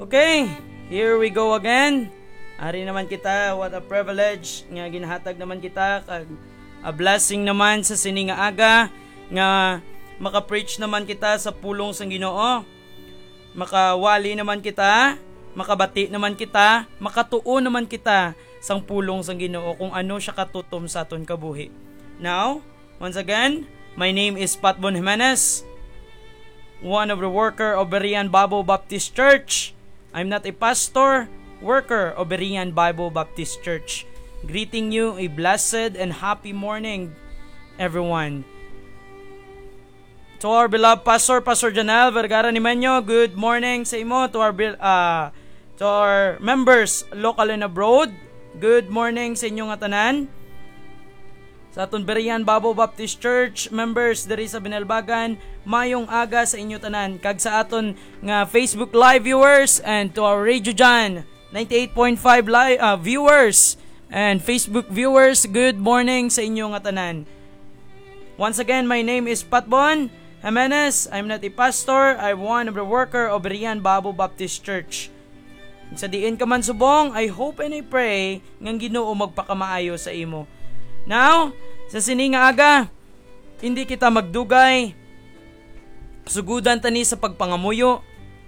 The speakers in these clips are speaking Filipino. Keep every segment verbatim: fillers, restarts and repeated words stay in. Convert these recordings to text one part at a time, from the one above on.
Okay, here we go again. Ari naman kita, what a privilege nga ginahatag naman kita kag a blessing naman sa sini nga aga nga maka-preach naman kita sa pulong sang Ginoo. Makawali naman kita, makabati naman kita, makatuo naman kita sang pulong sang Ginoo kung ano siya katutom sa aton kabuhi. Now, once again, my name is Patbon Jimenez, one of the worker of Berean Bible Baptist Church. I'm not a pastor, worker of Berean Bible Baptist Church. Greeting you a blessed and happy morning, everyone. To our beloved pastor, Pastor Janelle Vergara Nimenyo, good morning sa imo. To our uh, to our members local and abroad, good morning sa inyo nga tanan. Sa aton Berean Bible Baptist Church members diri sa Binalbagan, mayong aga sa inyo tanan. Kag sa aton nga Facebook live viewers and to our Radio Jan ninety-eight point five live uh, viewers and Facebook viewers, good morning sa inyo nga tanan. Once again, my name is Patbon Jimenez. I'm not a pastor. I'm one of the worker of Berean Bible Baptist Church. Sa diin ka man subong, I hope and I pray ngang Ginoo magpakamaayo sa imo. Now, sa sini nga aga, hindi kita magdugay. Sugudan tani sa pagpangamuyo.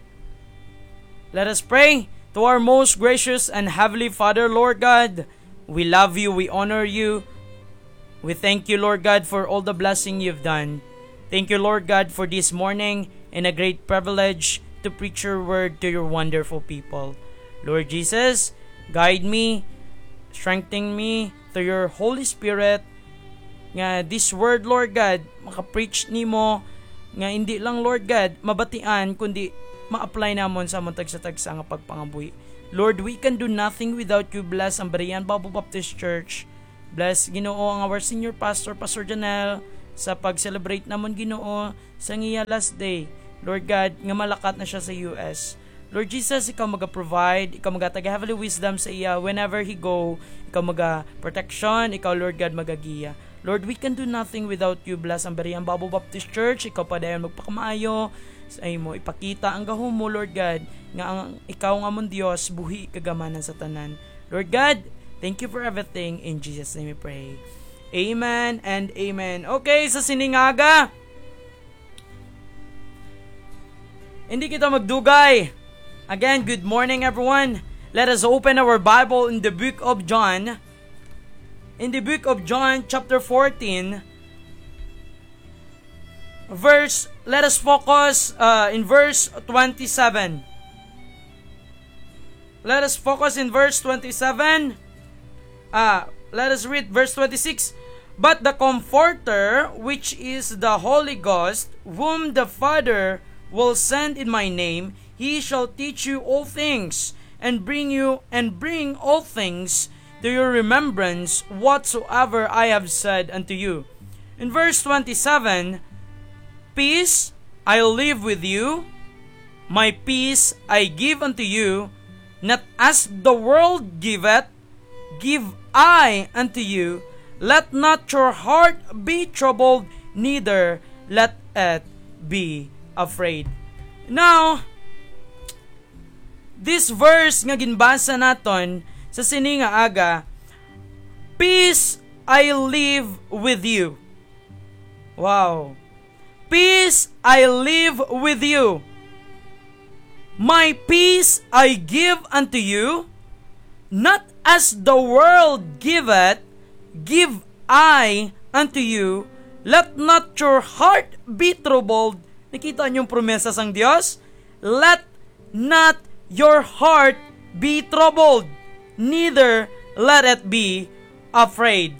Let us pray. To our most gracious and heavenly Father, Lord God, we love you, we honor you. We thank you, Lord God, for all the blessing you've done. Thank you, Lord God, for this morning and a great privilege to preach your word to your wonderful people. Lord Jesus, guide me, strengthen me through your Holy Spirit, nga this word, Lord God, makapreach nimo, nga hindi lang, Lord God, mabatian, kundi ma-apply namon sa among tagsa-tagsa nga pagpangabuhi. Lord, we can do nothing without you. Bless ang Berean Bible Baptist Church. Bless, Ginoo, ang our senior pastor, Pastor Janelle, sa pag-celebrate namon, Ginoo, sa iya last day. Lord God, nga malakat na siya sa U S. Lord Jesus, ikaw maga-provide, ikaw maga-taga heavenly wisdom sa iya whenever he go, ikaw maga-protection, ikaw, Lord God, magagiya. Lord, we can do nothing without you. Bless ang Berean Bible Baptist Church, ikaw pa dayon magpakamaayo sa imo, ipakita ang gahom mo, Lord God, nga ang ikaw nga mong Dios, buhi kagamanan sa tanan. Lord God, thank you for everything. In Jesus' name we pray. Amen and amen. Okay, sa siningaga, hindi kita magdugay. Again, good morning everyone. Let us open our Bible in the book of John. In the book of John chapter fourteen, verse, let us focus uh, in verse twenty-seven. Let us focus in verse twenty-seven. Uh, let us read verse twenty-six. But the Comforter, which is the Holy Ghost, whom the Father will send in my name, he shall teach you all things, and bring you and bring all things to your remembrance whatsoever I have said unto you. In verse twenty-seven, peace I leave with you, my peace I give unto you, not as the world giveth, give I unto you. Let not your heart be troubled, neither let it be afraid. Now, this verse nga ginbasa naton sa sini nga aga, peace I leave with you. Wow. Peace I leave with you. My peace I give unto you, not as the world giveth, give I unto you. Let not your heart be troubled. Nakita niyo yung promesa sang Dios? Let not your heart be troubled, neither let it be afraid.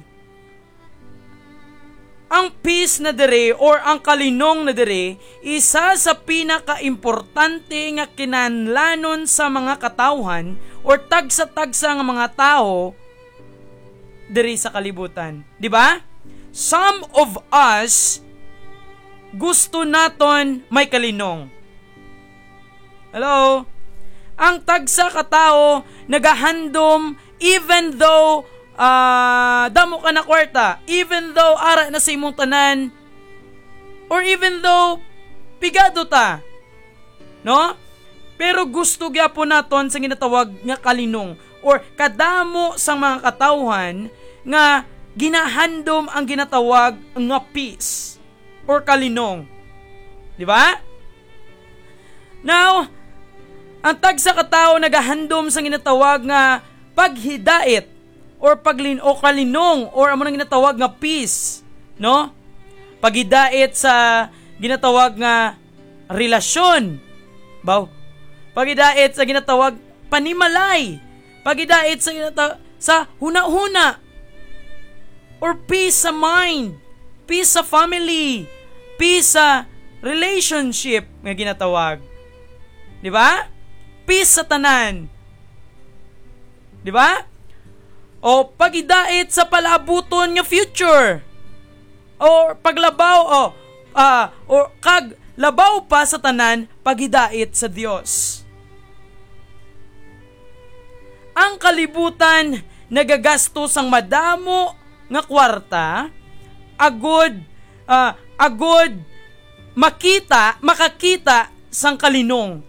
Ang peace na dere or ang kalinong na dere, isa sa pinaka-importante nga kinahanglanon sa mga katawhan or tagsa-tagsa nga mga tao dere sa kalibutan. Di ba? Some of us gusto naton may kalinong. Hello? Ang tagsa ka tao nagahandom even though uh, damo ka na kwarta, even though ara na sa imong tanan, or even though pigado ta, no? Pero gusto gyapon naton sa ginatawag nga kalinong or kadamo sang mga katawhan nga ginahandom ang ginatawag nga peace or kalinong. Di ba? Now, ang tag sa katao nagahandom sa ginatawag nga paghidait or paglin o kalinong or amo nang ginatawag nga peace, no? Paghidait sa ginatawag nga relasyon. Baw. Paghidait sa ginatawag panimalay. Paghidait sa ginatawag sa huna-huna. Or peace sa mind, peace sa family, peace sa relationship nga ginatawag. Di ba? Peace sa tanan. Di ba? O pagidait sa palabuton nga future. O paglabaw o uh, o kag labaw pa sa tanan pagidait sa Dios. Ang kalibutan nagagastos ang madamo nga kwarta agod uh, agod makita makakita sang kalinong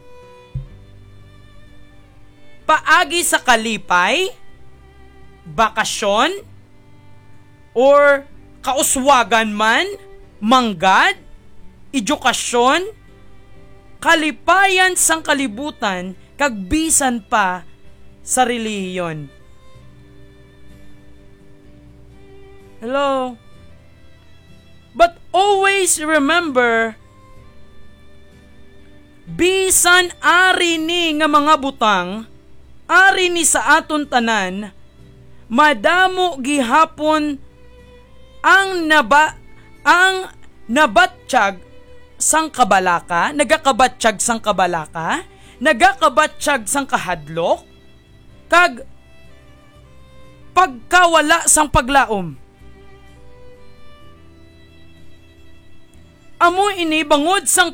paagi sa kalipay, bakasyon or kauswagan man, manggad, edukasyon, kalipayan sang kalibutan kag bisan pa sa relihiyon. Hello? But always remember, bisan ari ni nga mga butang, ari ni sa aton tanan, madamo gihapon ang naba ang nabatsyag sang kabalaka, nagakabatsyag sang kabalaka, nagakabatsyag sang kahadlok, kag pagkawala sang paglaom. Amo ini bangod sang